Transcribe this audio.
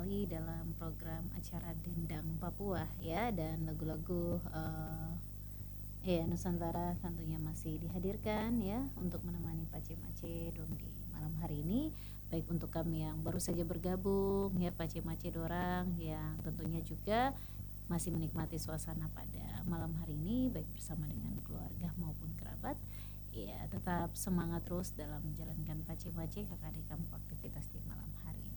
kembali dalam program acara Dendang Papua ya, dan lagu-lagu ya Nusantara tentunya masih dihadirkan ya untuk menemani Pace Mace Dong di malam hari ini. Baik untuk kami yang baru saja bergabung ya, Pace Mace Dorang yang tentunya juga masih menikmati suasana pada malam hari ini baik bersama dengan keluarga maupun kerabat. Ya, tetap semangat terus dalam menjalankan Pace Mace kakak adik kamu aktivitas di malam hari